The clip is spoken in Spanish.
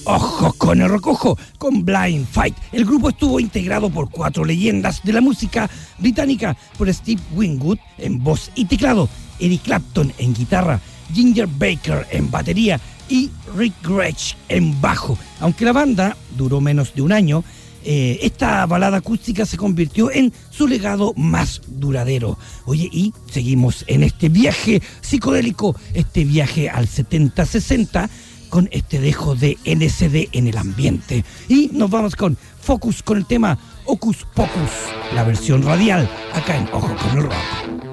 Ojo con el rocojo, con Blind Fight. El grupo estuvo integrado por 4 leyendas de la música británica, por Steve Winwood en voz y teclado, Eric Clapton en guitarra, Ginger Baker en batería y Rick Gretsch en bajo. Aunque la banda duró menos de un año, esta balada acústica se convirtió en su legado más duradero. Oye, y seguimos en este viaje psicodélico, este viaje al 70-60, con este dejo de LSD en el ambiente. Y nos vamos con Focus, con el tema Hocus Pocus, la versión radial, acá en Ojo con el Rock.